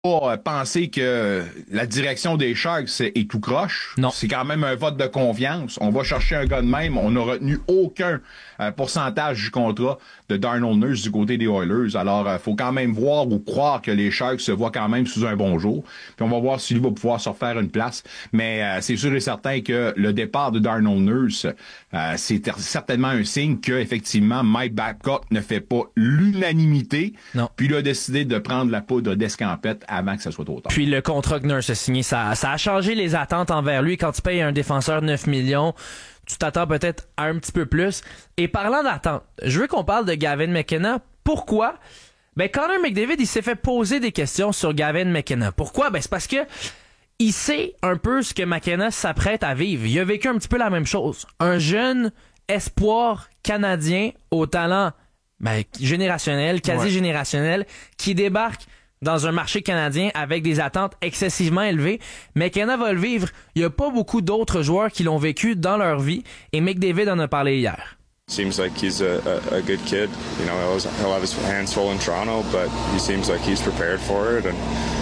pas penser que la direction des Sharks est tout croche. Non. C'est quand même un vote de confiance. On va chercher un gars de même. On n'a retenu aucun pourcentage du contrat de Darnell Nurse du côté des Oilers. Alors, faut quand même voir ou croire que les Sharks se voient quand même sous un bon jour. Puis on va voir s'il va pouvoir se refaire une place. Mais c'est sûr et certain que le départ de Darnell Nurse, c'est certainement un signe que effectivement Mike Babcock ne fait pas l'unanimité. Non. Puis il a décidé de prendre la poudre d'escampette avant que ça soit trop tard. Puis le contrat que Nurse a signé, ça a changé les attentes envers lui. Quand tu payes un défenseur 9 millions, tu t'attends peut-être à un petit peu plus. Et parlant d'attente, je veux qu'on parle de Gavin McKenna. Pourquoi? Ben, Connor McDavid, il s'est fait poser des questions sur Gavin McKenna. Pourquoi? Ben, c'est parce que il sait un peu ce que McKenna s'apprête à vivre. Il a vécu un petit peu la même chose. Un jeune espoir canadien au talent générationnel, quasi-générationnel, qui débarque dans un marché canadien avec des attentes excessivement élevées. McKenna va le vivre. Il n'y a pas beaucoup d'autres joueurs qui l'ont vécu dans leur vie et McDavid en a parlé hier. Seems like he's a good kid. You know, he'll have his hands full in Toronto, but he seems like he's prepared for it, and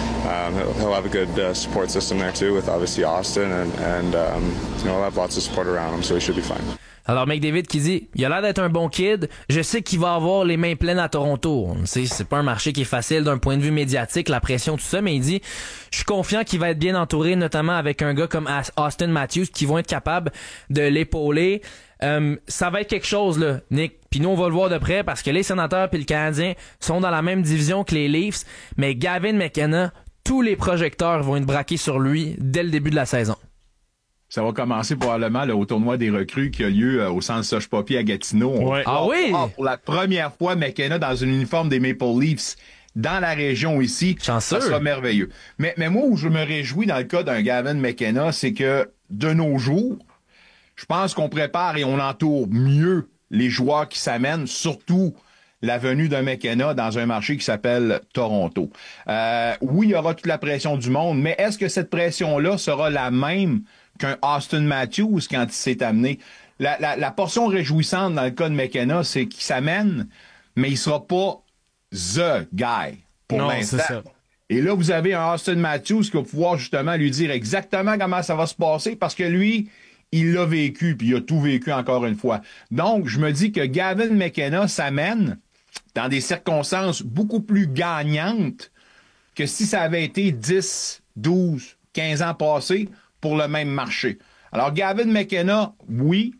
he'll have a good support system there too, with obviously Austin, and you know, he'll have lots of support around him, so he should be fine. Alors McDavid qui dit, il a l'air d'être un bon kid, je sais qu'il va avoir les mains pleines à Toronto. On sait, c'est pas un marché qui est facile d'un point de vue médiatique, la pression, tout ça, mais il dit, je suis confiant qu'il va être bien entouré, notamment avec un gars comme Austin Matthews qui vont être capables de l'épauler. Ça va être quelque chose, là, Nick. Puis nous, on va le voir de près parce que les Sénateurs et le Canadien sont dans la même division que les Leafs, mais Gavin McKenna, tous les projecteurs vont être braqués sur lui dès le début de la saison. Ça va commencer probablement au tournoi des recrues qui a lieu au centre Soche-Papier à Gatineau. Ouais. Ah oui? Pour la première fois, McKenna dans un uniforme des Maple Leafs dans la région ici. Chanceux. Ça sera merveilleux. Mais moi, où je me réjouis dans le cas d'un Gavin McKenna, c'est que de nos jours, je pense qu'on prépare et on entoure mieux les joueurs qui s'amènent, surtout la venue d'un McKenna dans un marché qui s'appelle Toronto. Oui, il y aura toute la pression du monde, mais est-ce que cette pression-là sera la même qu'un Austin Matthews quand il s'est amené? La portion réjouissante dans le cas de McKenna, c'est qu'il s'amène, mais il sera pas the guy pour l'instant. C'est ça. Et là, vous avez un Austin Matthews qui va pouvoir justement lui dire exactement comment ça va se passer parce que lui, il l'a vécu, puis il a tout vécu encore une fois. Donc, je me dis que Gavin McKenna s'amène dans des circonstances beaucoup plus gagnantes que si ça avait été 10, 12, 15 ans passés pour le même marché. Alors, Gavin McKenna, oui,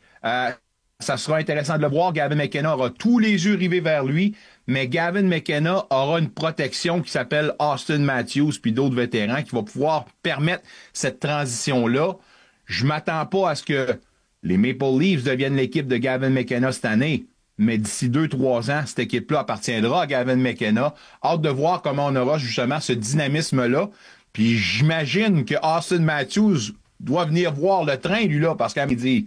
ça sera intéressant de le voir. Gavin McKenna aura tous les yeux rivés vers lui, mais Gavin McKenna aura une protection qui s'appelle Austin Matthews puis d'autres vétérans qui va pouvoir permettre cette transition-là. Je m'attends pas à ce que les Maple Leafs deviennent l'équipe de Gavin McKenna cette année, mais d'ici 2-3 ans, cette équipe-là appartiendra à Gavin McKenna. Hâte de voir comment on aura justement ce dynamisme-là. Puis j'imagine que Austin Matthews doit venir voir le train, lui-là, parce qu'il dit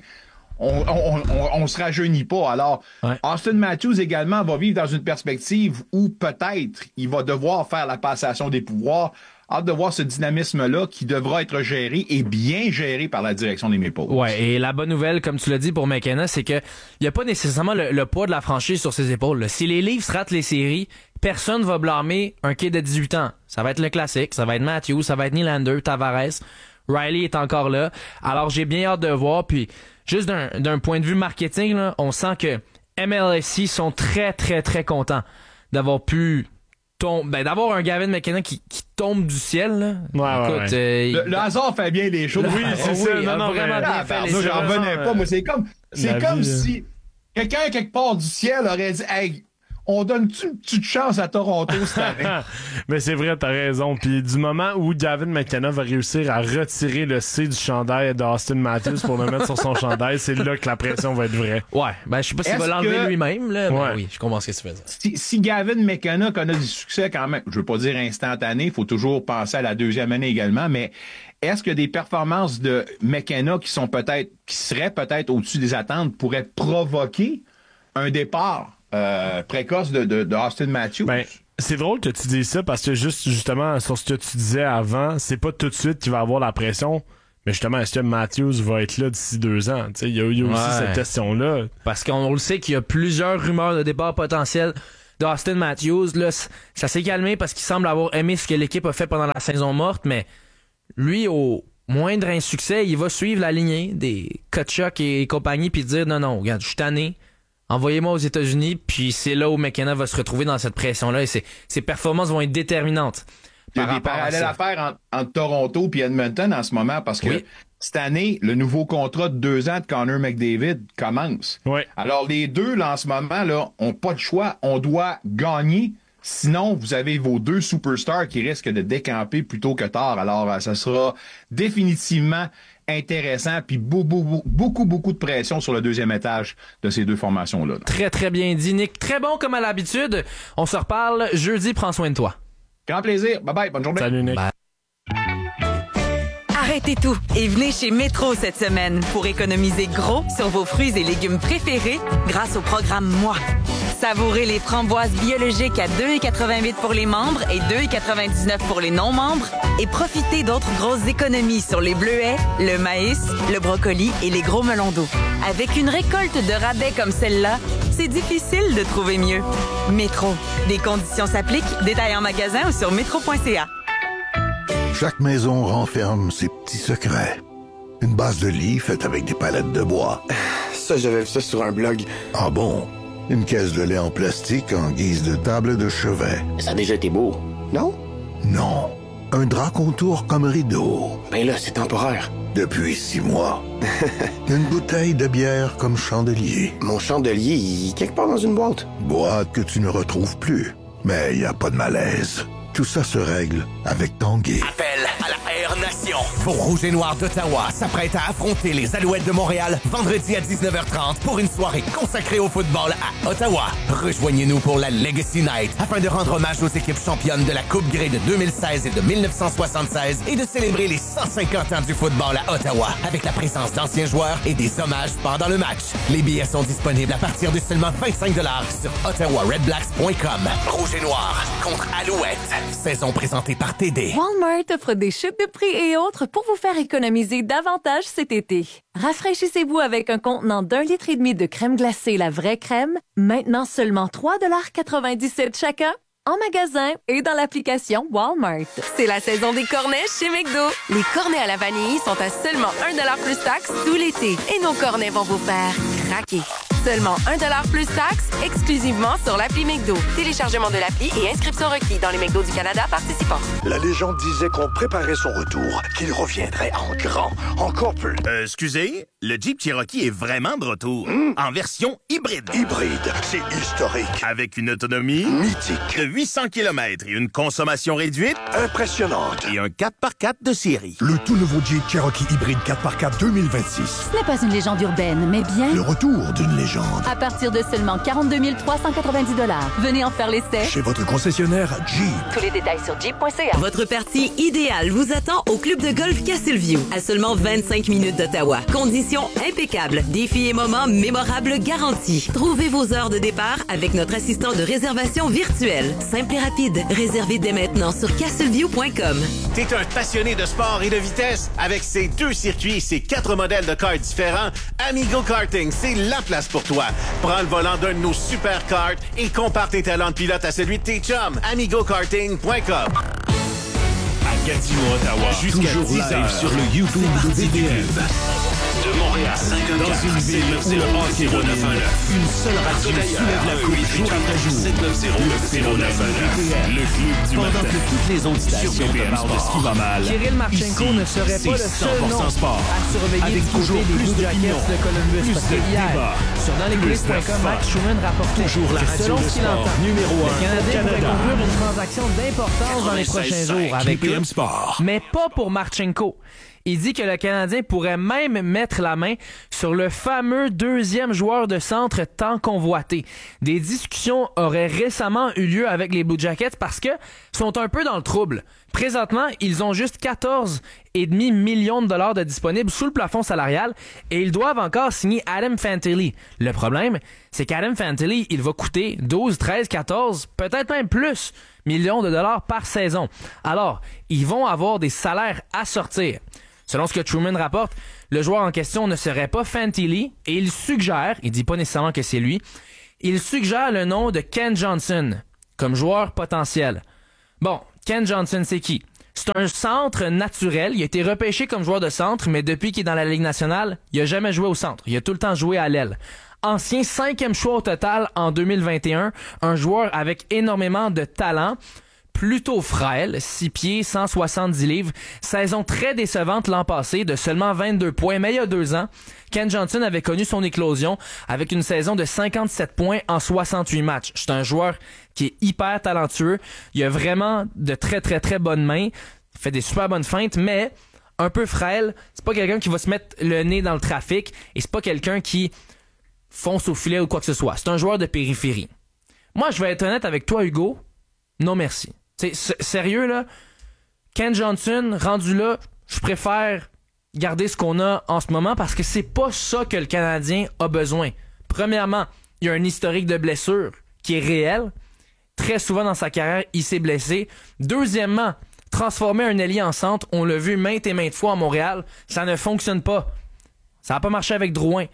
on se rajeunit pas. Alors, ouais. Austin Matthews également va vivre dans une perspective où peut-être il va devoir faire la passation des pouvoirs. Hâte de voir ce dynamisme-là qui devra être géré et bien géré par la direction des Maple Leafs. Ouais, et la bonne nouvelle, comme tu l'as dit pour McKenna, c'est que il y a pas nécessairement le poids de la franchise sur ses épaules. Là. Si les Leafs ratent les séries, personne va blâmer un kid de 18 ans. Ça va être le classique, ça va être Matthews, ça va être Nylander, Tavares. Riley est encore là. Alors j'ai bien hâte de voir. Puis juste d'un point de vue marketing, là, on sent que MLSE sont très très très contents d'avoir pu d'avoir un Gavin McKenna qui tombe du ciel. Là. Ouais, écoute, ouais. Le hasard fait bien les choses. Oui, c'est ça. Non, vraiment bien fait les Moi, choses. j'en revenais pas. Moi, c'est comme vie, si quelqu'un quelque part du ciel aurait dit, hey, on donne-tu une petite chance à Toronto cette année? Mais c'est vrai, t'as raison. Puis du moment où Gavin McKenna va réussir à retirer le C du chandail d'Austin Matthews pour le mettre sur son chandail, c'est là que la pression va être vraie. Ouais, je sais pas s'il va l'enlever lui-même, là, mais oui, je comprends ce que tu veux dire. Si Gavin McKenna connaît du succès quand même, je veux pas dire instantané, il faut toujours penser à la deuxième année également, mais est-ce que des performances de McKenna qui seraient peut-être au-dessus des attentes pourraient provoquer un départ précoce de Austin Matthews? Ben, c'est drôle que tu dises ça parce que justement sur ce que tu disais avant, c'est pas tout de suite qu'il va avoir la pression. Mais justement, est-ce que Matthews va être là d'ici 2 ans? Il y a aussi cette question-là. Parce qu'on le sait qu'il y a plusieurs rumeurs de départ potentiel d'Austin Matthews, là, ça s'est calmé parce qu'il semble avoir aimé ce que l'équipe a fait pendant la saison morte, mais lui, au moindre insuccès, il va suivve la lignée des Tkachuk et compagnie puis dire non, regarde, je suis tanné. Envoyez-moi aux États-Unis, puis c'est là où McKenna va se retrouver dans cette pression-là et ses performances vont être déterminantes. Il y a des parallèles à faire entre Toronto et Edmonton en ce moment parce que cette année, le nouveau contrat de 2 ans de Connor McDavid commence. Oui. Alors, les deux, là, en ce moment, là, ont pas de choix. On doit gagner. Sinon, vous avez vos 2 superstars qui risquent de décamper plus tôt que tard. Alors, ça sera définitivement intéressant puis beaucoup de pression sur le deuxième étage de ces 2 formations-là. Très, très bien dit, Nick. Très bon comme à l'habitude. On se reparle jeudi. Prends soin de toi. Grand plaisir. Bye-bye. Bonne journée. Salut, Nick. Bye. Arrêtez tout et venez chez Métro cette semaine pour économiser gros sur vos fruits et légumes préférés grâce au programme Moi. Savourez les framboises biologiques à 2,88 pour les membres et 2,99 pour les non-membres et profitez d'autres grosses économies sur les bleuets, le maïs, le brocoli et les gros melons d'eau. Avec une récolte de rabais comme celle-là, c'est difficile de trouver mieux. Métro. Des conditions s'appliquent. Détails en magasin ou sur métro.ca. Chaque maison renferme ses petits secrets. Une base de lit faite avec des palettes de bois. Ça, j'avais vu ça sur un blog. Ah bon? Une caisse de lait en plastique en guise de table de chevet. Ça a déjà été beau, non? Non. Un drap contour comme rideau. Ben là, c'est temporaire. Depuis 6 mois. Une bouteille de bière comme chandelier. Mon chandelier, il est quelque part dans une boîte. Boîte que tu ne retrouves plus. Mais y a pas de malaise. Tout ça se règle avec Tanguay. Appel à la Air Nation. Vos Rouges et Noirs d'Ottawa s'apprêtent à affronter les Alouettes de Montréal vendredi à 19h30 pour une soirée consacrée au football à Ottawa. Rejoignez-nous pour la Legacy Night afin de rendre hommage aux équipes championnes de la Coupe Grey de 2016 et de 1976 et de célébrer les 150 ans du football à Ottawa avec la présence d'anciens joueurs et des hommages pendant le match. Les billets sont disponibles à partir de seulement 25$ sur ottawaredblacks.com. Rouges et Noirs contre Alouettes. Saison présentée par TD. Walmart offre des chutes de prix et autres pour vous faire économiser davantage cet été. Rafraîchissez-vous avec un contenant d'1,5 litre de crème glacée La Vraie Crème, maintenant seulement 3,97$ chacun, en magasin et dans l'application Walmart. C'est la saison des cornets chez McDo. Les cornets à la vanille sont à seulement 1$ plus taxe tout l'été. Et nos cornets vont vous faire craquer. Seulement 1$ plus taxe, exclusivement sur l'appli McDo. Téléchargement de l'appli et inscription requis dans les McDo du Canada participants. La légende disait qu'on préparait son retour, qu'il reviendrait en grand, encore plus. Excusez, le Jeep Cherokee est vraiment de retour. En version hybride. Hybride, c'est historique. Avec une autonomie mythique de 800 km et une consommation réduite impressionnante. Et un 4x4 de série. Le tout nouveau Jeep Cherokee hybride 4x4 2026. Ce n'est pas une légende urbaine, mais bien Le retour d'une légende. à partir de seulement 42 390$. Venez en faire l'essai. Chez votre concessionnaire Jeep. Tous les détails sur jeep.ca. Votre partie idéale vous attend au club de golf Castleview, à seulement 25 minutes d'Ottawa. Conditions impeccables, défis et moments mémorables garantis. Trouvez vos heures de départ avec notre assistant de réservation virtuelle. Simple et rapide. Réservez dès maintenant sur castleview.com. T'es un passionné de sport et de vitesse? Avec ses 2 circuits et ses 4 modèles de karts différents, Amigo Karting, c'est la place pour toi. Prends le volant d'un de nos super karts et compare tes talents de pilote à celui de tes chums. AmigoKarting.com. À Gatineau, Ottawa, jusqu'à Toujours 10 live heures. sur le YouTube de DDM. De Montréal, dans une ville où le hockey renaît. Une seule radio soulève la coupe jour après jour. 790 le 099 le club du matin. Pendant que toutes les autres stations te parlent de ce qui va mal. Kirill Marchenko ne serait pas le seul nom sport. à surveiller Avec du côté toujours des plus Blue de Jackets opinions, de Columbus. plus Parce que de hier, débats, sur DansLesBlues.com, plus de Max fun. Schumann rapportait Toujours la que radio selon de ce qu'il sport entend, numéro le 1 Canadien pourrait Canada. conclure une transaction d'importance dans les prochains jours avec eux, QPM Sport. mais pas pour Marchenko. Il dit que le Canadien pourrait même mettre la main sur le fameux 2e joueur de centre tant convoité. Des discussions auraient récemment eu lieu avec les Blue Jackets parce que sont un peu dans le trouble. Présentement, ils ont juste 14,5 millions de dollars de disponibles sous le plafond salarial et ils doivent encore signer Adam Fantilli. Le problème, c'est qu'Adam Fantilli, il va coûter 12, 13, 14, peut-être même plus millions de dollars par saison. Alors, ils vont avoir des salaires à sortir. Selon ce que Truman rapporte, le joueur en question ne serait pas Fantilli et il suggère, il dit pas nécessairement que c'est lui, il suggère le nom de Ken Johnson comme joueur potentiel. Bon, Ken Johnson, c'est qui? C'est un centre naturel. Il a été repêché comme joueur de centre, mais depuis qu'il est dans la Ligue nationale, il a jamais joué au centre. Il a tout le temps joué à l'aile. Ancien 5e choix au total en 2021, un joueur avec énormément de talent, plutôt frêle, 6 pieds, 170 livres, saison très décevante l'an passé, de seulement 22 points, mais il y a 2 ans, Ken Johnson avait connu son éclosion avec une saison de 57 points en 68 matchs. C'est un joueur qui est hyper talentueux, il a vraiment de très très très bonnes mains, il fait des super bonnes feintes, mais un peu frêle, c'est pas quelqu'un qui va se mettre le nez dans le trafic, et c'est pas quelqu'un qui fonce au filet ou quoi que ce soit. C'est un joueur de périphérie. Moi, je vais être honnête avec toi, Hugo, non merci. Sérieux, là, Ken Johnson, rendu là, je préfère garder ce qu'on a en ce moment parce que c'est pas ça que le Canadien a besoin. Premièrement, il y a un historique de blessure qui est réel. Très souvent dans sa carrière, il s'est blessé. Deuxièmement, transformer un ailier en centre, on l'a vu maintes et maintes fois à Montréal, ça ne fonctionne pas. Ça n'a pas marché avec Drouin.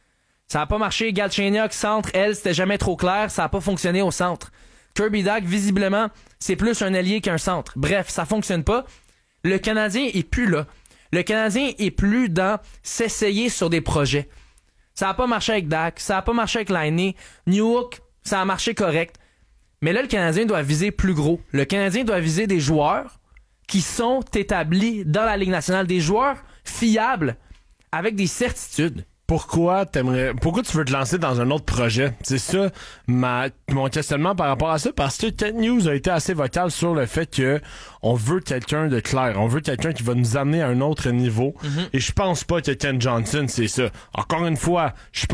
Ça n'a pas marché, Galchenyuk, centre, c'était jamais trop clair, ça n'a pas fonctionné au centre. Kirby Dach, visiblement, c'est plus un allié qu'un centre. Bref, ça fonctionne pas. Le Canadien est plus là. Le Canadien est plus dans s'essayer sur des projets. Ça a pas marché avec Dach, ça a pas marché avec Laine, Newhook, ça a marché correct. Mais là, le Canadien doit viser plus gros. Le Canadien doit viser des joueurs qui sont établis dans la Ligue nationale, des joueurs fiables, avec des certitudes. Pourquoi tu veux te lancer dans un autre projet? C'est ça mon questionnement par rapport à ça, parce que Kent Hughes a été assez vocal sur le fait que on veut quelqu'un de clair, on veut quelqu'un qui va nous amener à un autre niveau, et je pense pas que Ken Johnson, c'est ça. Encore une fois,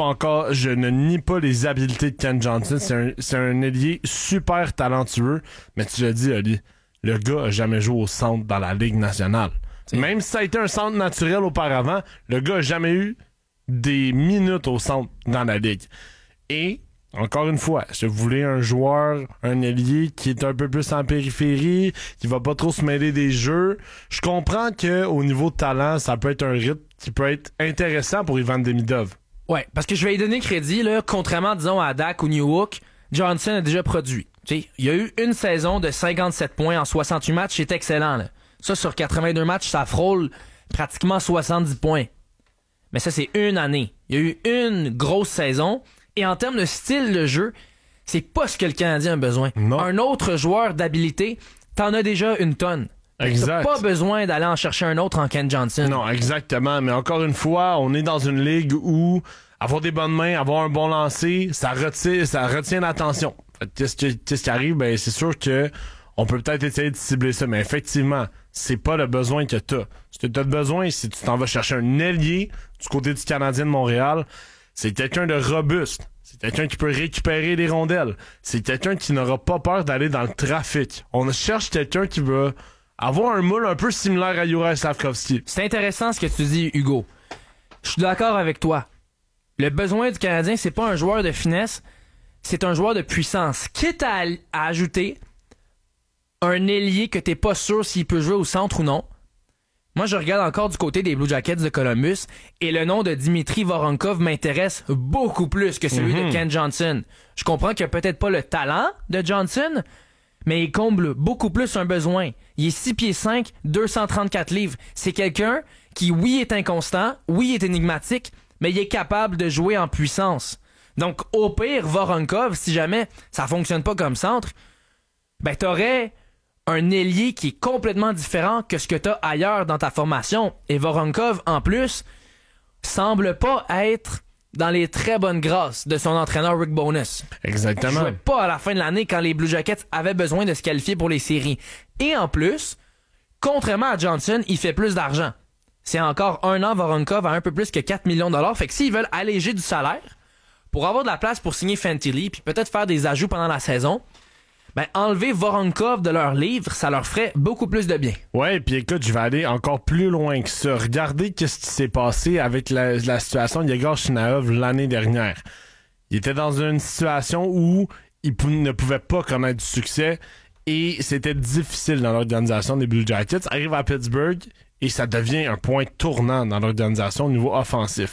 je ne nie pas les habiletés de Ken Johnson, c'est un ailier super talentueux, mais tu l'as dit, Oli, le gars a jamais joué au centre dans la Ligue nationale. Même si ça a été un centre naturel auparavant, le gars a jamais eu des minutes au centre dans la ligue. Et, encore une fois, si vous voulez un joueur, un ailier qui est un peu plus en périphérie, qui va pas trop se mêler des jeux, je comprends que au niveau de talent, ça peut être un rythme qui peut être intéressant pour Ivan Demidov. Ouais, parce que je vais lui donner crédit, là, contrairement, disons, à Dach ou Newhook, Johnson a déjà produit. T'sais, il y a eu une saison de 57 points en 68 matchs, c'est excellent. Là. Ça, sur 82 matchs, ça frôle pratiquement 70 points. Mais ça, c'est une année. Il y a eu une grosse saison. Et en termes de style de jeu, c'est pas ce que le Canadien a besoin. Non. Un autre joueur d'habilité, t'en as déjà une tonne. Exact. T'as pas besoin d'aller en chercher un autre en Ken Johnson. Non, exactement. Mais encore une fois, on est dans une ligue où avoir des bonnes mains, avoir un bon lancer, ça retient l'attention. Qu'est-ce qui arrive? Ben, c'est sûr que on peut peut-être essayer de cibler ça, mais effectivement, c'est pas le besoin que t'as. Ce que t'as besoin, si tu t'en vas chercher un ailier du côté du Canadien de Montréal, c'est quelqu'un de robuste. C'est quelqu'un qui peut récupérer les rondelles. C'est quelqu'un qui n'aura pas peur d'aller dans le trafic. On cherche quelqu'un qui va avoir un moule un peu similaire à Juraj Slafkovský. C'est intéressant ce que tu dis, Hugo. Je suis d'accord avec toi. Le besoin du Canadien, c'est pas un joueur de finesse, c'est un joueur de puissance. Quitte à ajouter un ailier que t'es pas sûr s'il peut jouer au centre ou non. Moi, je regarde encore du côté des Blue Jackets de Columbus et le nom de Dimitri Voronkov m'intéresse beaucoup plus que celui de Ken Johnson. Je comprends qu'il a peut-être pas le talent de Johnson, mais il comble beaucoup plus un besoin. Il est 6 pieds 5, 234 livres. C'est quelqu'un qui, oui, est inconstant, oui, est énigmatique, mais il est capable de jouer en puissance. Donc, au pire, Voronkov, si jamais ça fonctionne pas comme centre, ben t'aurais un ailier qui est complètement différent que ce que t'as ailleurs dans ta formation. Et Voronkov, en plus, semble pas être dans les très bonnes grâces de son entraîneur Rick Bowness. Exactement. Il jouait pas à la fin de l'année quand les Blue Jackets avaient besoin de se qualifier pour les séries. Et en plus, contrairement à Johnson, il fait plus d'argent. C'est encore un an, Voronkov a un peu plus que 4 millions de dollars. Fait que s'ils veulent alléger du salaire pour avoir de la place pour signer Fantilli puis peut-être faire des ajouts pendant la saison, ben enlever Voronkov de leur livre, ça leur ferait beaucoup plus de bien. Ouais, puis écoute, je vais aller encore plus loin que ça. Regardez qu'est-ce qui s'est passé avec la situation de Yegor Chinaev l'année dernière. Il était dans une situation où il ne pouvait pas connaître du succès et c'était difficile dans l'organisation des Blue Jackets. Arrive à Pittsburgh et ça devient un point tournant dans l'organisation au niveau offensif.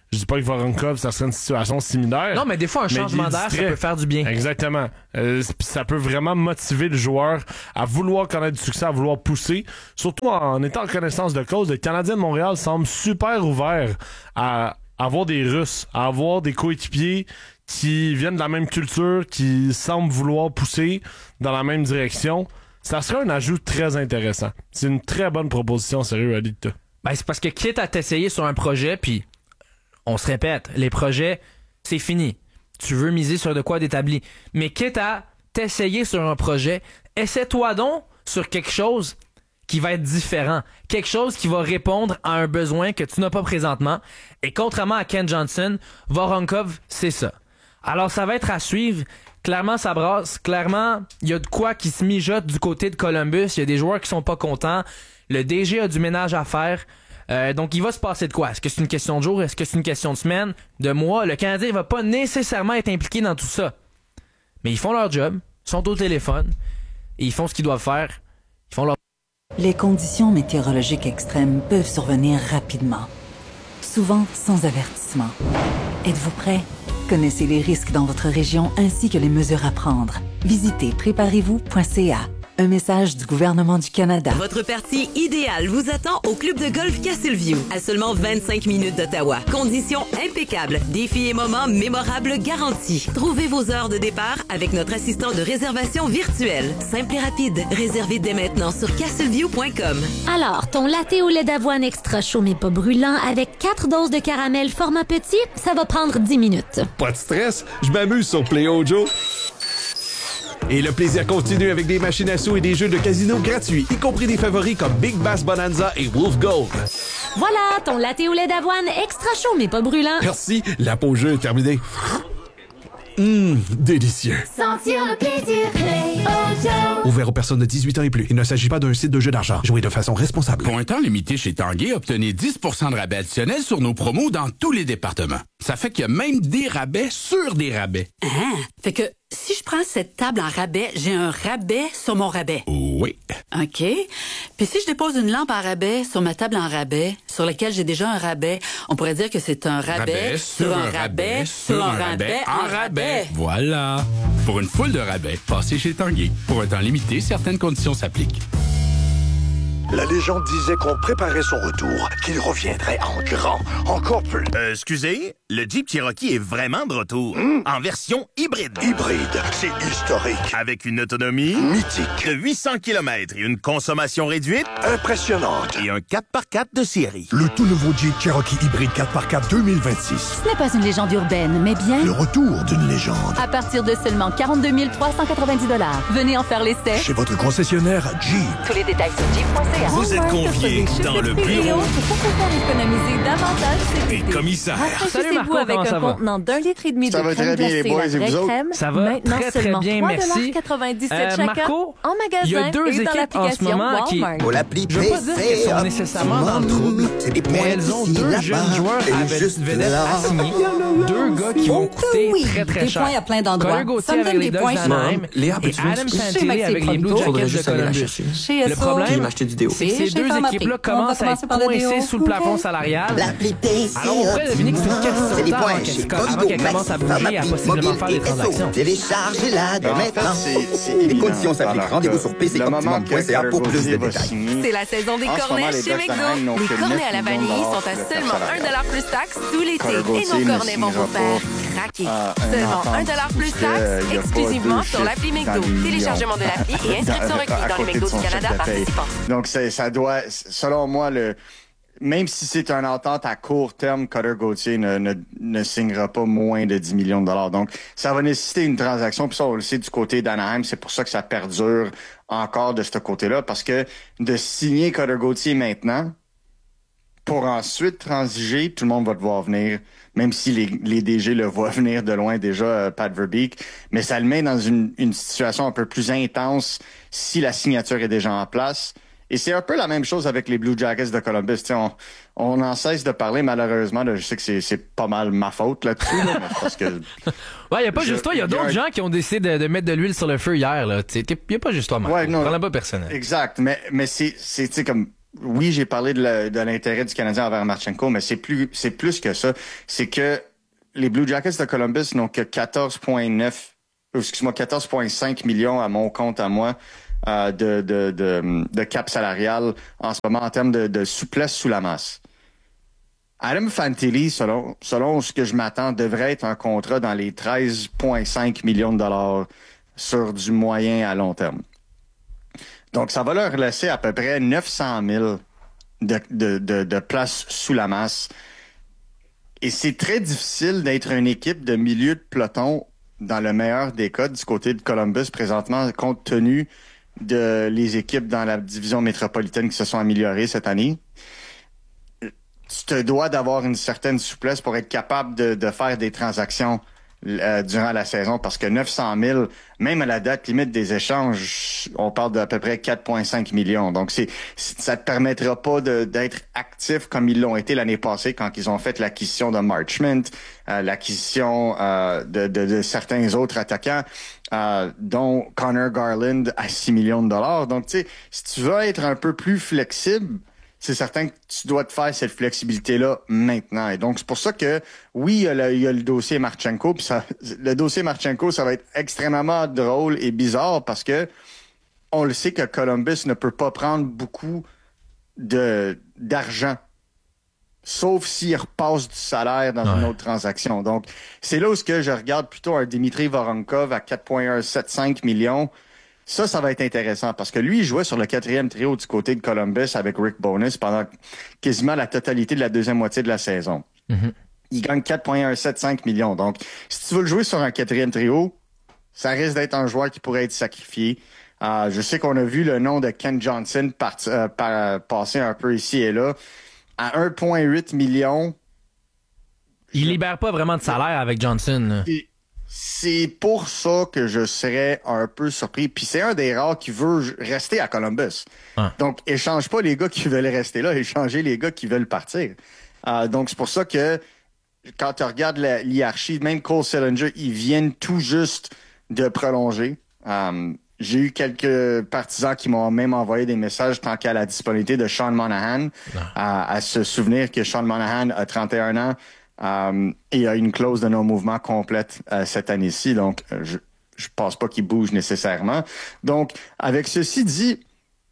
Je dis pas que Voronkov, ça serait une situation similaire. Non, mais des fois, un changement d'air, ça peut faire du bien. Exactement. Ça peut vraiment motiver le joueur à vouloir connaître du succès, à vouloir pousser. Surtout en étant en connaissance de cause, le Canadien de Montréal semble super ouvert à avoir des Russes, à avoir des coéquipiers qui viennent de la même culture, qui semblent vouloir pousser dans la même direction. Ça serait un ajout très intéressant. C'est une très bonne proposition, sérieux, Alita. Ben, c'est parce que quitte à t'essayer sur un projet, puis on se répète, les projets, c'est fini. Tu veux miser sur de quoi d'établi. Mais quitte à t'essayer sur un projet, essaie-toi donc sur quelque chose qui va être différent. Quelque chose qui va répondre à un besoin que tu n'as pas présentement. Et contrairement à Ken Johnson, Voronkov, c'est ça. Alors, ça va être à suivre. Clairement, ça brasse. Clairement, il y a de quoi qui se mijote du côté de Columbus. Il y a des joueurs qui sont pas contents. Le DG a du ménage à faire. Donc, il va se passer de quoi? Est-ce que c'est une question de jour? Est-ce que c'est une question de semaine? De mois? Le Canadien va pas nécessairement être impliqué dans tout ça. Mais ils font leur job. Ils sont au téléphone. Et ils font ce qu'ils doivent faire. Ils font leur... Les conditions météorologiques extrêmes peuvent survenir rapidement. Souvent sans avertissement. Êtes-vous prêt? Connaissez les risques dans votre région ainsi que les mesures à prendre. Visitez préparez-vous.ca. Un message du gouvernement du Canada. Votre partie idéale vous attend au club de golf Castleview, à seulement 25 minutes d'Ottawa. Conditions impeccables, défis et moments mémorables garantis. Trouvez vos heures de départ avec notre assistant de réservation virtuel. Simple et rapide. Réservez dès maintenant sur castleview.com. Alors, ton latte au lait d'avoine extra chaud mais pas brûlant avec 4 doses de caramel format petit, ça va prendre 10 minutes. Pas de stress, je m'amuse sur Play Ojo. Et le plaisir continue avec des machines à sous et des jeux de casino gratuits, y compris des favoris comme Big Bass Bonanza et Wolf Gold. Voilà, ton latte au lait d'avoine extra chaud mais pas brûlant. Merci, la pause jeu est terminée. Délicieux. Sentir le plaisir Play Ojo. Ouvert aux personnes de 18 ans et plus. Il ne s'agit pas d'un site de jeu d'argent. Jouez de façon responsable. Pour un temps limité chez Tanguay, obtenez 10% de rabais additionnel sur nos promos dans tous les départements. Ça fait qu'il y a même des rabais sur des rabais. Ah, fait que si je prends cette table en rabais, j'ai un rabais sur mon rabais. Oui. OK. Puis si je dépose une lampe en rabais sur ma table en rabais, sur laquelle j'ai déjà un rabais, on pourrait dire que c'est un rabais sur un rabais sur un rabais en rabais. Voilà. Pour une foule de rabais, passez chez Tanguay. Pour un temps limité, certaines conditions s'appliquent. La légende disait qu'on préparait son retour, qu'il reviendrait en grand, encore plus. Excusez, le Jeep Cherokee est vraiment de retour, en version hybride. Hybride, c'est historique. Avec une autonomie mythique de 800 km et une consommation réduite impressionnante. Et un 4x4 de série. Le tout nouveau Jeep Cherokee hybride 4x4 2026. Ce n'est pas une légende urbaine, mais bien le retour d'une légende. À partir de seulement 42 390 $. Venez en faire l'essai. Chez votre concessionnaire Jeep. Tous les détails sur Jeep.ca. Vous êtes conviés dans le bureau pour vous faire économiser davantage cet été. des commissaires. Salut Marco, avec comment un ça va? contenant d'1,5 litre de Ça va crème très bien, les glacée, boys, la et vraie vous autres? crème. Ça va Maintenant très seulement bien, merci. 3,97 chacun Marco, en magasin il y a deux et dans équipes en ce l'application moment qui... Walmart. Pour l'appli Je veux pas dire qu'elles sont nécessairement dans le trouble, mais elles ont deux jeunes joueurs avec vedettes à signer. Deux gars qui vont coûter très très cher. Des points à plein d'endroits. Connor Gauthier avec les Ducks d'Anaheim et Adam Fantilli avec les Blue Jackets de Columbus. Le problème, c'est que ces deux équipes-là commencent à être coincées sous le plafond salarial. Alors on pourrait deviner que c'est une question de temps avant qu'elles commencent à bouger et à possiblement faire des transactions. Téléchargez-la dès maintenant. Les conditions s'appliquent. Rendez-vous sur pcoptimum.ca pour plus de détails. C'est la saison des cornets chez McDo. Les cornets à la vanille sont à seulement 1$ plus taxe tout l'été. Et nos cornets vont vous faire craquer. Seulement 1$ plus taxe, exclusivement sur l'appli McDo. Téléchargement de l'appli et inscription requise dans les McDo du Canada participants. Donc, ça doit, selon moi, même si c'est une entente à court terme, Connor Gauthier ne signera pas moins de 10 millions de dollars. Donc, ça va nécessiter une transaction. Puis ça, on le sait du côté d'Anaheim, c'est pour ça que ça perdure encore de ce côté-là. Parce que de signer Connor Gauthier maintenant, pour ensuite transiger, tout le monde va te voir venir, même si les DG le voient venir de loin déjà, Pat Verbeek. Mais ça le met dans une situation un peu plus intense si la signature est déjà en place. Et c'est un peu la même chose avec les Blue Jackets de Columbus. On en cesse de parler, malheureusement. Là, je sais que c'est pas mal ma faute là-dessus. Là, mais parce que ouais, y a pas juste toi. Il y a d'autres gens qui ont décidé de mettre de l'huile sur le feu hier. Là. Y a pas juste toi, Marco. Ouais, non, prends-la pas personnel. Exact. Mais c'est comme oui, j'ai parlé de l'intérêt du Canadien envers Marchenko, mais c'est plus que ça. C'est que les Blue Jackets de Columbus n'ont que 14,5 millions à mon compte à moi de cap salarial en ce moment en termes de souplesse sous la masse. Adam Fantilli, selon ce que je m'attends, devrait être un contrat dans les 13,5 millions de dollars sur du moyen à long terme. Donc, ça va leur laisser à peu près 900 000 de place sous la masse. Et c'est très difficile d'être une équipe de milieu de peloton dans le meilleur des cas du côté de Columbus présentement, compte tenu de les équipes dans la division métropolitaine qui se sont améliorées cette année. Tu te dois d'avoir une certaine souplesse pour être capable de faire des transactions durant la saison, parce que 900 000, même à la date limite des échanges, on parle d'à peu près 4,5 millions. Donc, ça te permettra pas d'être actif comme ils l'ont été l'année passée quand ils ont fait l'acquisition de Marchment, l'acquisition de certains autres attaquants, dont Connor Garland à 6 millions de dollars. Donc, tu sais, si tu veux être un peu plus flexible, c'est certain que tu dois te faire cette flexibilité-là maintenant. Et donc, c'est pour ça que, oui, il y a le dossier Marchenko. Puis le dossier Marchenko, ça va être extrêmement drôle et bizarre parce que on le sait que Columbus ne peut pas prendre beaucoup d'argent, sauf s'il repasse du salaire dans une autre transaction. Donc, c'est là où je regarde plutôt un Dimitri Voronkov à 4,175 millions. Ça va être intéressant parce que lui, il jouait sur le 4e trio du côté de Columbus avec Rick Bowness pendant quasiment la totalité de la deuxième moitié de la saison. Mm-hmm. Il gagne 4,175 millions. Donc, si tu veux le jouer sur un 4e trio, ça risque d'être un joueur qui pourrait être sacrifié. Je sais qu'on a vu le nom de Ken Johnson passer un peu ici et là. À 1,8 million... Il libère pas vraiment de salaire avec Johnson. C'est pour ça que je serais un peu surpris. Puis c'est un des rares qui veut rester à Columbus. Ah. Donc, échange pas les gars qui veulent rester là, échangez les gars qui veulent partir. Donc, c'est pour ça que quand tu regardes l'hiérarchie, même Cole Sillinger, ils viennent tout juste de prolonger. J'ai eu quelques partisans qui m'ont même envoyé des messages tant qu'à la disponibilité de Sean Monahan, à se souvenir que Sean Monahan a 31 ans, et a une clause de non-mouvement complète cette année-ci, donc je pense pas qu'il bouge nécessairement. Donc, avec ceci dit,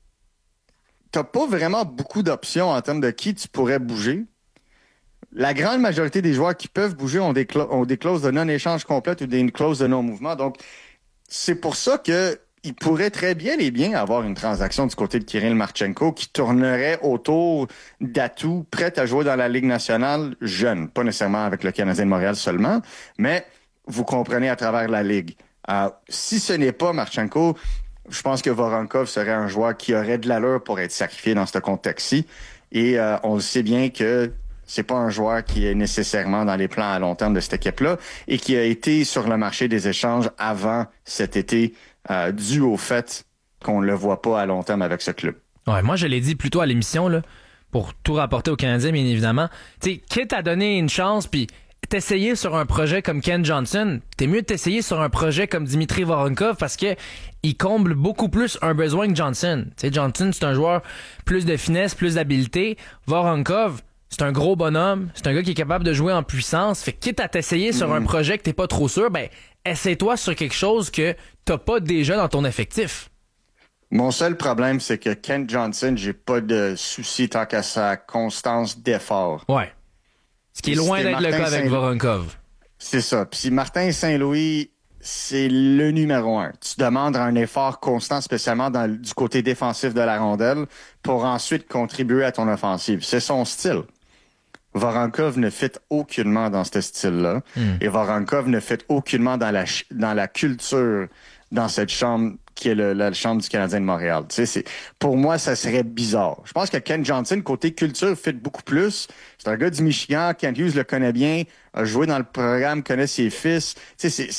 t'as pas vraiment beaucoup d'options en termes de qui tu pourrais bouger. La grande majorité des joueurs qui peuvent bouger ont des clauses de non-échange complète ou une clause de non-mouvement. Donc, c'est pour ça que il pourrait très bien avoir une transaction du côté de Kirill Marchenko qui tournerait autour d'atouts prêts à jouer dans la Ligue nationale jeune. Pas nécessairement avec le Canadien de Montréal seulement, mais vous comprenez à travers la Ligue. Si ce n'est pas Marchenko, je pense que Voronkov serait un joueur qui aurait de l'allure pour être sacrifié dans ce contexte-ci. Et on le sait bien que c'est pas un joueur qui est nécessairement dans les plans à long terme de cette équipe-là et qui a été sur le marché des échanges avant cet été, dû au fait qu'on ne le voit pas à long terme avec ce club. Ouais, moi, je l'ai dit plus tôt à l'émission, là, pour tout rapporter aux Canadiens, bien évidemment. Tu sais, quitte à donner une chance, puis t'essayer sur un projet comme Ken Johnson, t'es mieux de t'essayer sur un projet comme Dimitri Voronkov parce que il comble beaucoup plus un besoin que Johnson. Tu sais, Johnson, c'est un joueur plus de finesse, plus d'habileté. Voronkov, c'est un gros bonhomme, c'est un gars qui est capable de jouer en puissance. Fait que quitte à t'essayer sur un projet que t'es pas trop sûr, ben essaie-toi sur quelque chose que t'as pas déjà dans ton effectif. Mon seul problème, c'est que Ken Johnson, j'ai pas de souci tant qu'à sa constance d'effort. Ouais. Ce qui est loin d'être le cas avec Voronkov. C'est ça. Puis si Martin Saint-Louis, c'est le numéro 1. Tu demandes un effort constant, spécialement du côté défensif de la rondelle, pour ensuite contribuer à ton offensive. C'est son style. Voronkov ne fit aucunement dans ce style-là. Et Voronkov ne fit aucunement dans la culture, dans cette chambre qui est la chambre du Canadien de Montréal. Tu sais, pour moi, ça serait bizarre. Je pense que Ken Johnson, côté culture, fit beaucoup plus. C'est un gars du Michigan, Kent Hughes le connaît bien, a joué dans le programme, connaît ses fils. Tu sais,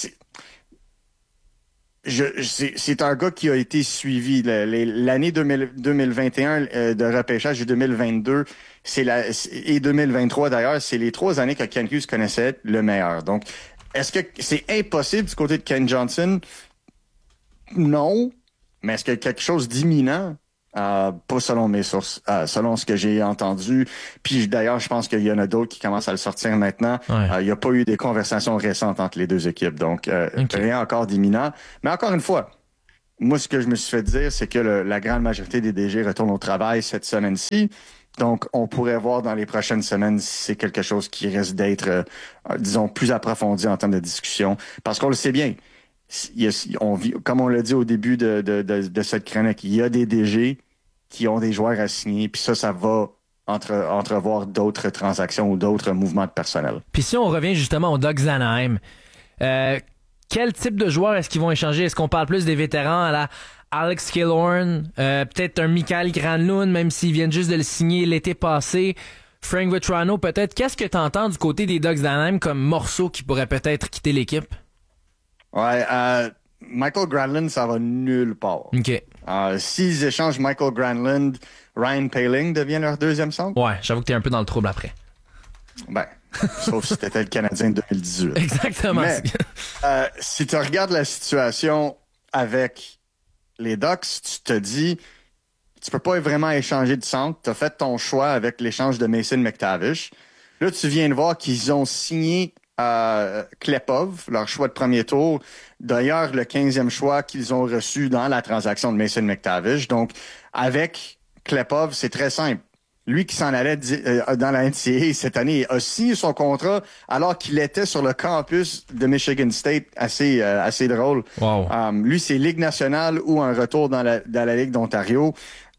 c'est un gars qui a été suivi. L'année 2021 de repêchage et 2022, et 2023 d'ailleurs, c'est les 3 années que Ken Hughes connaissait le meilleur. Donc, est-ce que c'est impossible du côté de Ken Johnson? Non. Mais est-ce qu'il y a quelque chose d'imminent? Pas selon mes sources, selon ce que j'ai entendu. Puis d'ailleurs, je pense qu'il y en a d'autres qui commencent à le sortir maintenant. Il n'y a pas eu des conversations récentes entre les deux équipes, donc rien encore d'imminent. Mais encore une fois, moi, ce que je me suis fait dire, c'est que la grande majorité des DG retournent au travail cette semaine-ci. Donc, on pourrait voir dans les prochaines semaines si c'est quelque chose qui risque d'être, disons, plus approfondi en termes de discussion. Parce qu'on le sait bien, comme on l'a dit au début de cette chronique, il y a des DG qui ont des joueurs à signer, puis ça va entrevoir d'autres transactions ou d'autres mouvements de personnel. Puis si on revient justement aux Ducks d'Anaheim, quel type de joueurs est-ce qu'ils vont échanger? Est-ce qu'on parle plus des vétérans à la Alex Killorn, peut-être un Mikael Granlund, même s'ils viennent juste de le signer l'été passé, Frank Vatrano peut-être. Qu'est-ce que tu entends du côté des Ducks d'Anaheim comme morceau qui pourrait peut-être quitter l'équipe? Ouais, Michael Granlund, ça va nulle part. OK. S'ils échangent Michael Granlund, Ryan Poehling devient leur deuxième centre? Ouais, j'avoue que t'es un peu dans le trouble après. Ben, sauf si t'étais le Canadien de 2018. Exactement. Mais, si tu regardes la situation avec les Ducks, tu te dis, tu peux pas vraiment échanger de centre. Tu as fait ton choix avec l'échange de Mason McTavish. Là, tu viens de voir qu'ils ont signé Klepov, leur choix de premier tour. D'ailleurs, le 15e choix qu'ils ont reçu dans la transaction de Mason McTavish. Donc, avec Klepov, c'est très simple. Lui qui s'en allait dans la NCAA cette année a signé son contrat alors qu'il était sur le campus de Michigan State. Assez drôle. Wow. Lui, c'est Ligue nationale ou un retour dans la Ligue d'Ontario.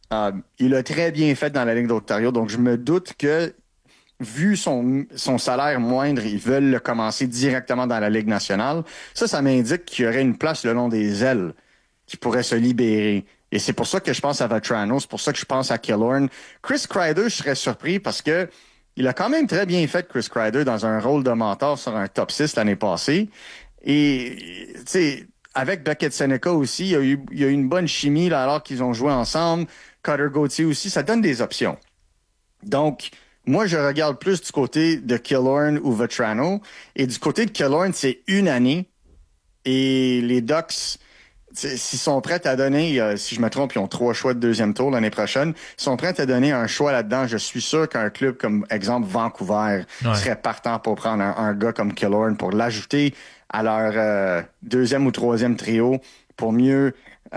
Il a très bien fait dans la Ligue d'Ontario. Donc, je me doute que, vu son salaire moindre, ils veulent le commencer directement dans la Ligue nationale. Ça m'indique qu'il y aurait une place le long des ailes qui pourrait se libérer. Et c'est pour ça que je pense à Vatrano, c'est pour ça que je pense à Killorn. Chris Kreider, je serais surpris parce que il a quand même très bien fait, Chris Kreider, dans un rôle de mentor sur un top 6 l'année passée. Et, tu sais, avec Beckett Seneca aussi, il y a eu une bonne chimie là, alors qu'ils ont joué ensemble. Cutter Gauthier aussi, ça donne des options. Donc, moi, je regarde plus du côté de Killorn ou Vatrano. Et du côté de Killorn, c'est une année. Et les Ducks, s'ils sont prêts à donner, si je me trompe, ils ont 3 choix de deuxième tour l'année prochaine. S'ils sont prêts à donner un choix là-dedans, je suis sûr qu'un club comme, exemple, Vancouver serait partant pour prendre un gars comme Killorn pour l'ajouter à leur deuxième ou troisième trio pour mieux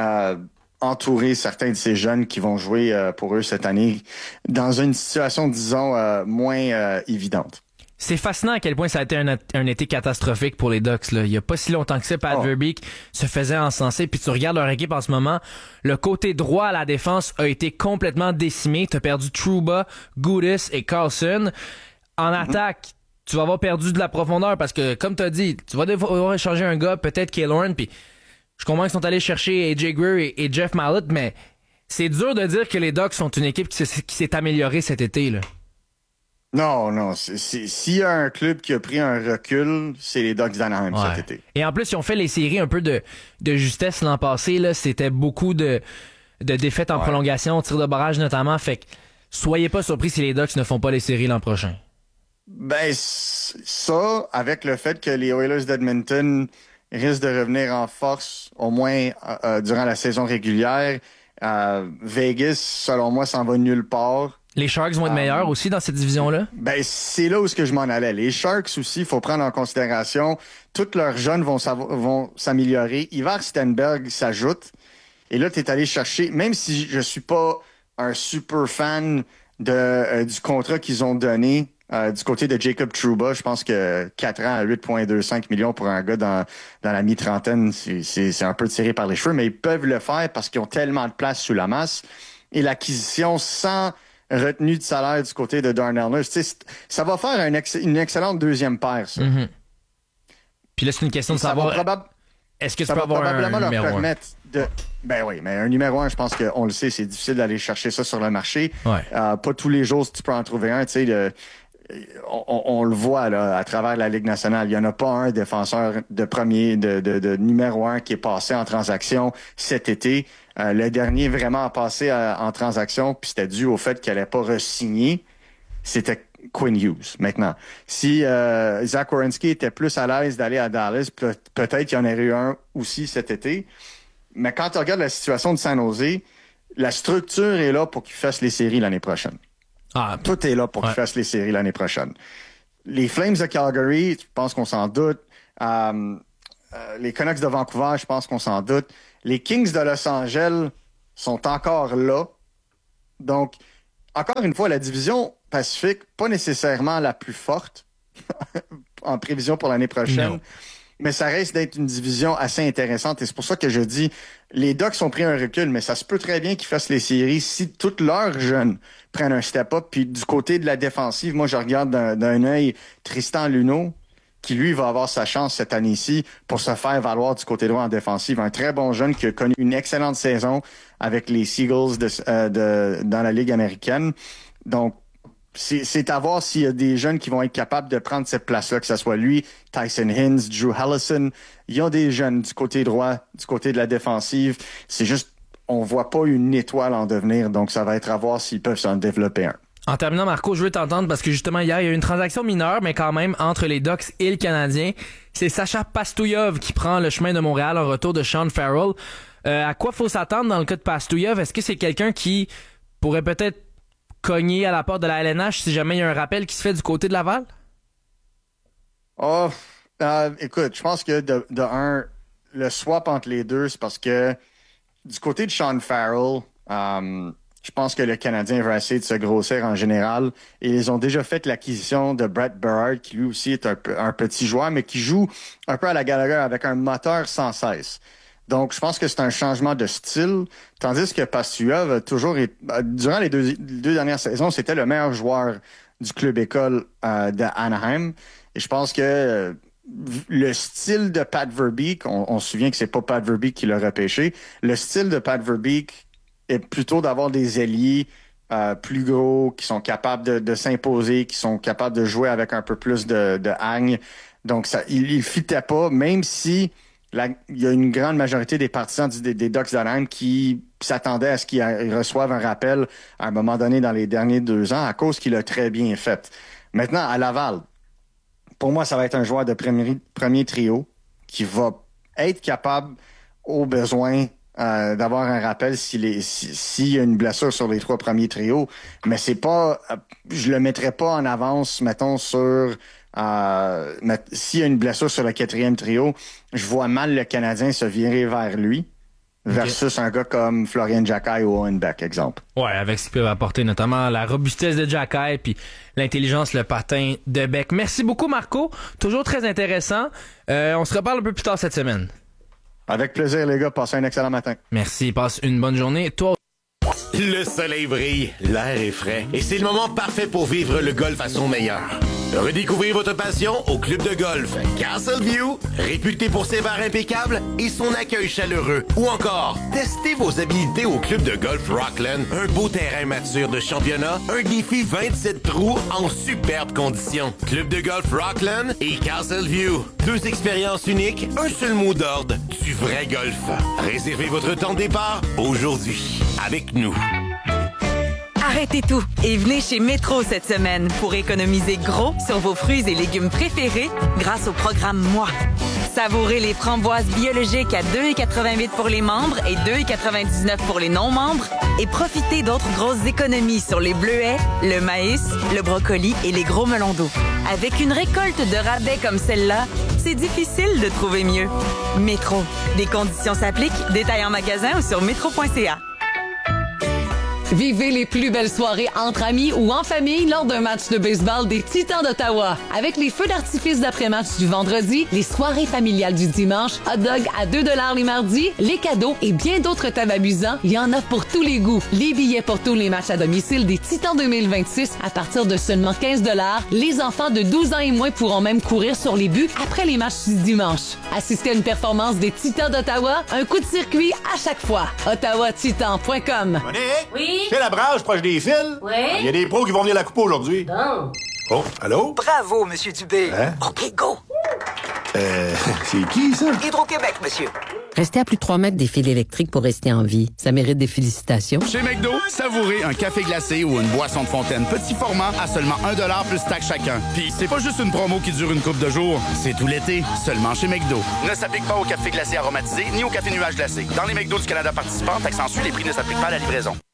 entourer certains de ces jeunes qui vont jouer pour eux cette année dans une situation, disons, moins évidente. C'est fascinant à quel point ça a été un été catastrophique pour les Ducks. Là. Il y a pas si longtemps que ça, Pat Verbeek se faisait encenser. Puis tu regardes leur équipe en ce moment, le côté droit à la défense a été complètement décimé. Tu as perdu Trouba, Gudas et Carlson. En attaque, tu vas avoir perdu de la profondeur parce que, comme tu as dit, tu vas devoir échanger un gars, peut-être Killorn, puis je comprends qu'ils sont allés chercher AJ Greer et Jeff Mallett, mais c'est dur de dire que les Ducks sont une équipe qui s'est améliorée cet été. Là. Non. S'il y a un club qui a pris un recul, c'est les Ducks d'Anaheim cet été. Et en plus, ils ont fait les séries un peu de justesse l'an passé. Là. C'était beaucoup de défaites en prolongation, tir de barrage notamment. Fait que soyez pas surpris si les Ducks ne font pas les séries l'an prochain. Ben, ça, avec le fait que les Oilers d'Edmonton risquent de revenir en force, au moins durant la saison régulière, Vegas, selon moi, s'en va nulle part. Les Sharks vont être meilleurs aussi dans cette division-là? Ben, c'est là où je m'en allais. Les Sharks aussi, il faut prendre en considération, tous leurs jeunes vont s'améliorer. Ivar Stenberg s'ajoute. Et là, tu es allé chercher, même si je suis pas un super fan du contrat qu'ils ont donné du côté de Jacob Trouba, je pense que 4 ans à 8,25 millions pour un gars dans la mi-trentaine, c'est un peu tiré par les cheveux, mais ils peuvent le faire parce qu'ils ont tellement de place sous la masse. Et l'acquisition sans retenue de salaire du côté de Darnell Nurse, ça va faire une excellente deuxième paire, ça. Mm-hmm. Puis là, c'est une question de savoir, est-ce que tu peux avoir un numéro 1? Ben oui, mais un numéro 1, je pense qu'on le sait, c'est difficile d'aller chercher ça sur le marché. Ouais. Pas tous les jours, si tu peux en trouver un, tu sais, on le voit là, à travers la Ligue nationale. Il n'y en a pas un défenseur de numéro 1 qui est passé en transaction cet été. Le dernier vraiment passé en transaction, puis c'était dû au fait qu'elle n'allait pas re-signer, c'était Quinn Hughes. Maintenant, si Zach Werenski était plus à l'aise d'aller à Dallas, peut-être qu'il y en aurait eu un aussi cet été. Mais quand tu regardes la situation de San Jose, la structure est là pour qu'il fasse les séries l'année prochaine. Tout est là pour qu'il fasse les séries l'année prochaine. Les Flames de Calgary, je pense qu'on s'en doute. Les Canucks de Vancouver, je pense qu'on s'en doute. Les Kings de Los Angeles sont encore là. Donc, encore une fois, la division Pacifique, pas nécessairement la plus forte en prévision pour l'année prochaine. Non. Mais ça reste d'être une division assez intéressante. Et c'est pour ça que je dis, les Ducks ont pris un recul, mais ça se peut très bien qu'ils fassent les séries si tous leurs jeunes prennent un step-up. Puis du côté de la défensive, moi, je regarde d'un œil Tristan Luneau, qui, lui, va avoir sa chance cette année-ci pour se faire valoir du côté droit en défensive. Un très bon jeune qui a connu une excellente saison avec les Seagulls dans la Ligue américaine. Donc, c'est à voir s'il y a des jeunes qui vont être capables de prendre cette place-là, que ce soit lui, Tyson Hinds, Drew Helleson. Il y a des jeunes du côté droit, du côté de la défensive. C'est juste, on voit pas une étoile en devenir, donc ça va être à voir s'ils peuvent s'en développer un. En terminant, Marco, je veux t'entendre parce que justement, hier, il y a eu une transaction mineure, mais quand même, entre les Ducks et le Canadien. C'est Sacha Pastouillev qui prend le chemin de Montréal en retour de Sean Farrell. À quoi faut s'attendre dans le cas de Pastouillev? Est-ce que c'est quelqu'un qui pourrait peut-être cogner à la porte de la LNH si jamais il y a un rappel qui se fait du côté de Laval? Écoute, je pense que de un, le swap entre les deux, c'est parce que du côté de Sean Farrell, je pense que le Canadien va essayer de se grossir en général. Et ils ont déjà fait l'acquisition de Brett Berard, qui lui aussi est un petit joueur, mais qui joue un peu à la Gallagher avec un moteur sans cesse. Donc, je pense que c'est un changement de style, tandis que Pastouillev a toujours été, durant les deux dernières saisons, c'était le meilleur joueur du club école de Anaheim. Et je pense que le style de Pat Verbeek, on se souvient que c'est pas Pat Verbeek qui l'a repêché, le style de Pat Verbeek est plutôt d'avoir des ailiers plus gros, qui sont capables de s'imposer, qui sont capables de jouer avec un peu plus de hargne. Donc, il fitait pas, même si il y a une grande majorité des partisans des Ducks d'Anaheim qui s'attendaient à ce qu'ils reçoivent un rappel à un moment donné dans les derniers 2 ans à cause qu'il a très bien fait. Maintenant, à Laval, pour moi, ça va être un joueur de premier trio qui va être capable, au besoin, d'avoir un rappel s'il y a une blessure sur les 3 premiers trios. Mais c'est pas, je le mettrais pas en avance, mettons, sur s'il y a une blessure sur le 4e trio, je vois mal le Canadien se virer vers lui versus un gars comme Florian Jacquet ou Owen Beck, exemple. Ouais, avec ce qu'il peut apporter, notamment la robustesse de Jacquet puis l'intelligence, le patin de Beck. Merci beaucoup, Marco. Toujours très intéressant. On se reparle un peu plus tard cette semaine. Avec plaisir, les gars. Passez un excellent matin. Merci. Passe une bonne journée. Toi. Le soleil brille, l'air est frais et c'est le moment parfait pour vivre le golf à son meilleur. Redécouvrez votre passion au club de golf Castleview, réputé pour ses bars impeccables et son accueil chaleureux. Ou encore, testez vos habilités au club de golf Rockland, un beau terrain mature de championnat, un défi 27 trous en superbes conditions. Club de golf Rockland et Castleview, 2 expériences uniques, un seul mot d'ordre, du vrai golf. Réservez votre temps de départ aujourd'hui avec nous. Arrêtez tout et venez chez Métro cette semaine pour économiser gros sur vos fruits et légumes préférés grâce au programme Moi. Savourez les framboises biologiques à 2,88 pour les membres et 2,99 pour les non-membres et profitez d'autres grosses économies sur les bleuets, le maïs, le brocoli et les gros melons d'eau. Avec une récolte de rabais comme celle-là, c'est difficile de trouver mieux. Métro. Des conditions s'appliquent. Détails en magasin ou sur métro.ca. Vivez les plus belles soirées entre amis ou en famille lors d'un match de baseball des Titans d'Ottawa. Avec les feux d'artifice d'après-match du vendredi, les soirées familiales du dimanche, hot dog à 2 $ les mardis, les cadeaux et bien d'autres thèmes amusants, il y en a pour tous les goûts. Les billets pour tous les matchs à domicile des Titans 2026 à partir de seulement 15 $. Les enfants de 12 ans et moins pourront même courir sur les buts après les matchs du dimanche. Assistez à une performance des Titans d'Ottawa, un coup de circuit à chaque fois. OttawaTitan.com. Oui? C'est la brage proche des fils? Oui. Il y a des pros qui vont venir la couper aujourd'hui. Bon. Oh, allô? Bravo, Monsieur Dubé. Hein? OK, go. C'est qui, ça? Hydro-Québec, monsieur. Restez à plus de 3 mètres des fils électriques pour rester en vie. Ça mérite des félicitations. Chez McDo, savourez un café glacé ou une boisson de fontaine petit format à seulement 1$ plus taxe chacun. Puis c'est pas juste une promo qui dure une couple de jours, c'est tout l'été, seulement chez McDo. Ne s'applique pas au café glacé aromatisé ni au café nuage glacé. Dans les McDo du Canada participants, taxe en suit, les prix ne s'appliquent pas à la livraison.